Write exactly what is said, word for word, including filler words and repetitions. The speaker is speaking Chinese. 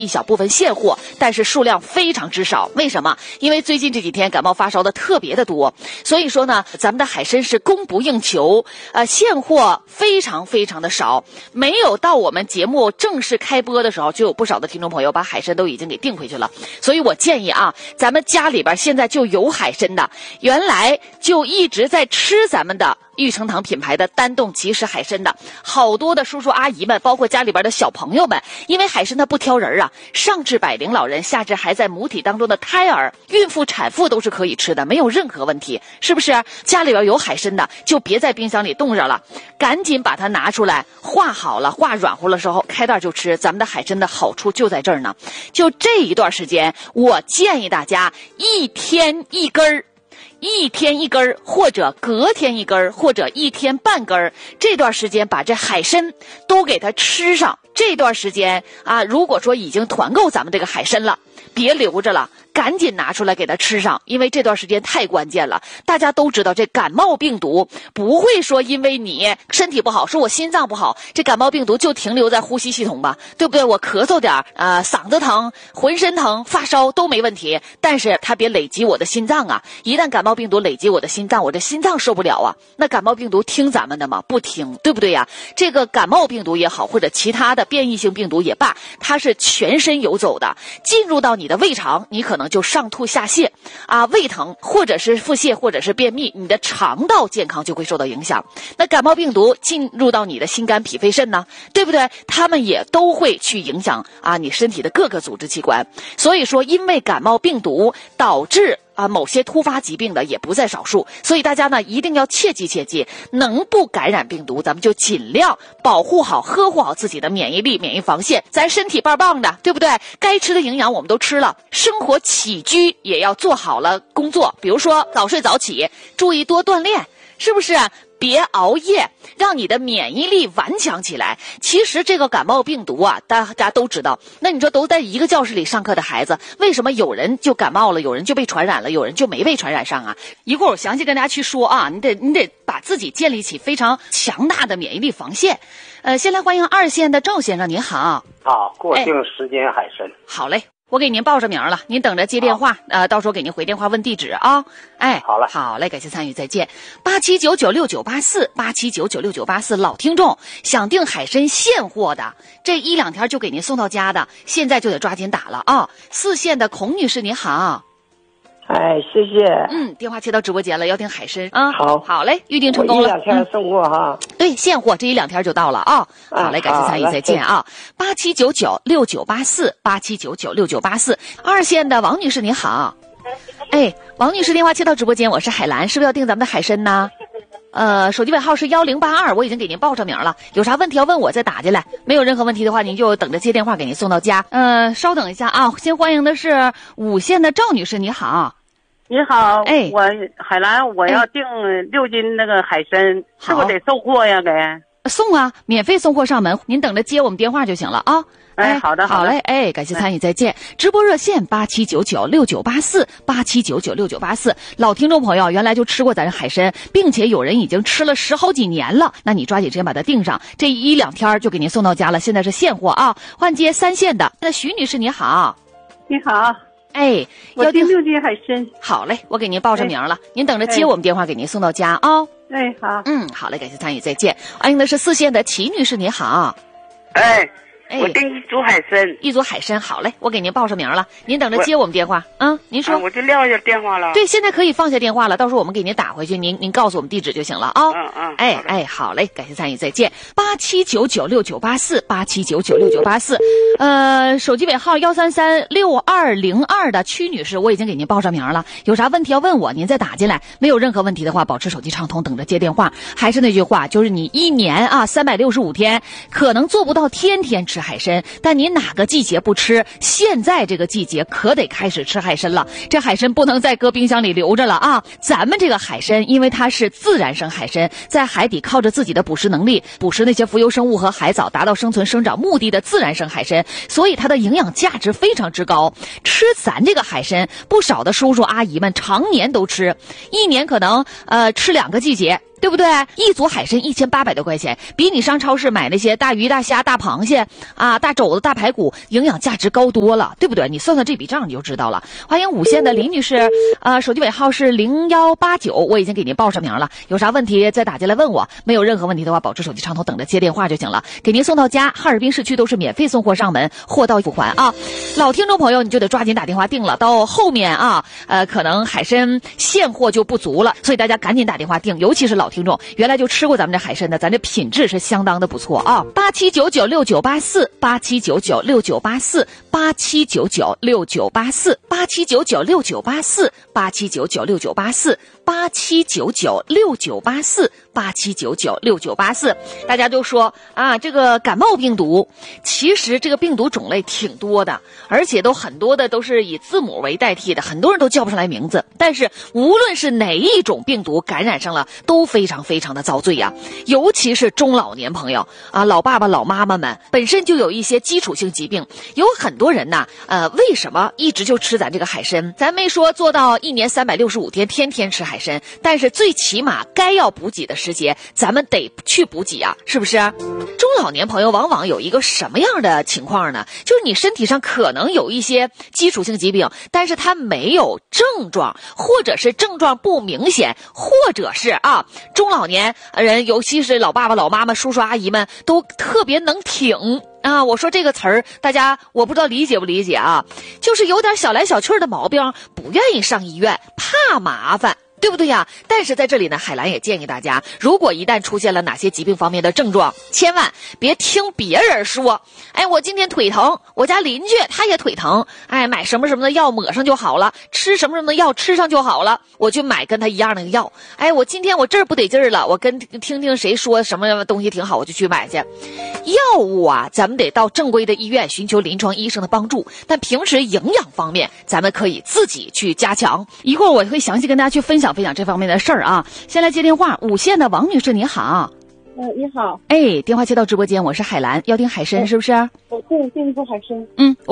一小部分现货，但是数量非常之少。为什么？因为最近这几天感冒发烧的特别的多，所以说呢，咱们的海参是供不应求，呃，现货非常非常的少。没有到我们节目正式开播的时候，就有不少的听众朋友把海参都已经给订回去了。所以我建议啊，咱们家里边现在就有海参的，原来就一直在吃咱们的玉成堂品牌的单冻即食海参的，好多的叔叔阿姨们，包括家里边的小朋友们，因为海参它不挑人啊，上至百龄老人，下至还在母体当中的胎儿、孕妇、产妇都是可以吃的，没有任何问题，是不是？家里边有海参的，就别在冰箱里冻着了，赶紧把它拿出来，化好了、化软乎的时候开袋就吃。咱们的海参的好处就在这儿呢。就这一段时间，我建议大家一天一根儿。一天一根儿，或者隔天一根儿，或者一天半根儿，这段时间把这海参都给它吃上。这段时间啊，如果说已经团购咱们这个海参了，别留着了，赶紧拿出来给它吃上，因为这段时间太关键了。大家都知道，这感冒病毒不会说因为你身体不好，说我心脏不好，这感冒病毒就停留在呼吸系统吧，对不对？我咳嗽点呃，嗓子疼、浑身疼、发烧都没问题，但是它别累积我的心脏啊！一旦感冒病毒累积我的心脏，我这心脏受不了啊！那感冒病毒听咱们的吗？不听，对不对呀？这个感冒病毒也好，或者其他的变异性病毒也罢，它是全身游走的，进入到你的胃肠，你可能就上吐下泻啊，胃疼，或者是腹泻，或者是便秘，你的肠道健康就会受到影响。那感冒病毒进入到你的心肝脾肺肾呢，对不对？他们也都会去影响啊你身体的各个组织器官。所以说，因为感冒病毒导致啊，某些突发疾病的也不在少数，所以大家呢一定要切记切记，能不感染病毒，咱们就尽量保护好、呵护好自己的免疫力、免疫防线。咱身体棒棒的，对不对？该吃的营养我们都吃了，生活起居也要做好了工作，比如说早睡早起，注意多锻炼，是不是？别熬夜，让你的免疫力顽强起来。其实这个感冒病毒啊，大家都知道。那你说都在一个教室里上课的孩子，为什么有人就感冒了，有人就被传染了，有人就没被传染上啊？一会儿我详细跟大家去说啊，你得你得把自己建立起非常强大的免疫力防线。呃，先来欢迎二线的赵先生，您好。 好，过境时间海参。 好嘞。我给您报上名了，您等着接电话，呃，到时候给您回电话问地址啊。哎， 好了， 好嘞，感谢参与，再见。八七九九六九八四，八七九九六九八四，老听众想订海参现货的，这一两天就给您送到家的，现在就得抓紧打了啊。四线的孔女士，你好。 哎，谢谢。 嗯，电话接到直播间了，要订海参啊。 好， 好嘞，预定成功了。 一两天送货哈、 嗯。对，现货这一两天就到了啊。 啊好嘞，感谢参与，再见啊。八七九九六九八四，八七九九六九八四。二线的王女士你好。哎，王女士电话接到直播间，我是海兰，是不是要订咱们的海参呢？呃，手机尾号是幺零八二，我已经给您报上名了。有啥问题要问我再打进来，没有任何问题的话，您就等着接电话给您送到家。呃，稍等一下啊，先欢迎的是五线的赵女士，你好。 你好， 哎， 我海兰，我要订六斤那个海参，是不是得送货呀？给送啊，免费送货上门，您等着接我们电话就行了啊。 哎，好的， 好嘞，哎，感谢参与，再见。直播热线八七九九六九八四，八七九九六九八四。老听众朋友，原来就吃过咱这海参，并且有人已经吃了十好几年了，那你抓紧时间把它订上，这一两天就给您送到家了。现在是现货啊。换接三线的，那徐女士你好。 你好。 哎， 我订六斤海参。 好嘞，我给您报上名了，您等着接我们电话给您送到家啊。 哎，好。 嗯，好嘞，感谢参与，再见。欢迎的是四线的齐女士，你好。 哎。我订一组海参， 一组海参，好嘞，我给您报上名了，您等着接我们电话。嗯，您说、 啊，我就撂下电话了。 对，现在可以放下电话了，到时候我们给您打回去，您您告诉我们地址就行了啊。 嗯嗯。 哎哎，好嘞，感谢参与，再见。八七九九六九八四，八七九九六九八四，呃，手机尾号幺三三六二零二的曲女士，我已经给您报上名了，有啥问题要问我，您再打进来。没有任何问题的话，保持手机畅通，等着接电话。还是那句话，就是你一年啊三百六十五天，可能做不到天天吃海参，但你哪个季节不吃？现在这个季节可得开始吃海参了。这海参不能再搁冰箱里留着了啊！咱们这个海参，因为它是自然生海参，在海底靠着自己的捕食能力，捕食那些浮游生物和海藻，达到生存生长目的的自然生海参，所以它的营养价值非常之高。吃咱这个海参，不少的叔叔阿姨们常年都吃，一年可能呃吃两个季节。 对不对？一组海参一千八百多块钱，比你上超市买那些大鱼大虾大螃蟹啊大肘子大排骨营养价值高多了，对不对？你算算这笔账你就知道了。欢迎五线的林女士，呃手机尾号是零一八九，我已经给您报上名了，有啥问题再打进来问我，没有任何问题的话保持手机畅通，等着接电话就行了，给您送到家，哈尔滨市区都是免费送货上门，货到付还啊。老听众朋友你就得抓紧打电话订了，到后面啊呃可能海参现货就不足了，所以大家赶紧打电话订，尤其是老听众原来就吃过咱们这海参的，咱这品质是相当的不错啊。八七九九六九八四八七九九六九八四八七九九六九八四八七九九六九八四八七九九六九八四八七九九六九八四八七九九六九八四。大家都说啊，这个感冒病毒，其实这个病毒种类挺多的，而且都很多的都是以字母为代替的，很多人都叫不上来名字。但是无论是哪一种病毒感染上了，都非常非常的遭罪呀、啊。尤其是中老年朋友啊，老爸爸老妈妈们本身就有一些基础性疾病，有很多人呐，呃，为什么一直就吃咱这个海参？咱没说做到一年三百六十五天天天吃海参，但是最起码该要补给的时节，咱们得去补给啊，是不是？中老年朋友往往有一个什么样的情况呢？就是你身体上可能有一些基础性疾病，但是它没有症状，或者是症状不明显，或者是啊，中老年人，尤其是老爸爸、老妈妈、叔叔阿姨们，都特别能挺。啊，我说这个词儿，大家我不知道理解不理解啊？就是有点小来小去的毛病，不愿意上医院，怕麻烦。对不对呀？但是在这里呢，海兰也建议大家，如果一旦出现了哪些疾病方面的症状，千万别听别人说，哎，我今天腿疼，我家邻居他也腿疼，哎，买什么什么的药抹上就好了，吃什么什么的药吃上就好了，我去买跟他一样的药。哎，我今天我这儿不得劲儿了，我跟听听谁说什么东西挺好，我就去买去。药物啊，咱们得到正规的医院寻求临床医生的帮助，但平时营养方面，咱们可以自己去加强。一会儿我会详细跟大家去分享分享这方面的事儿啊。先来接电话，五线的王女士，你好。 嗯、呃，你好。 哎，电话接到直播间，我是海兰，要订海参是不是？ 我订订一个海参。 嗯。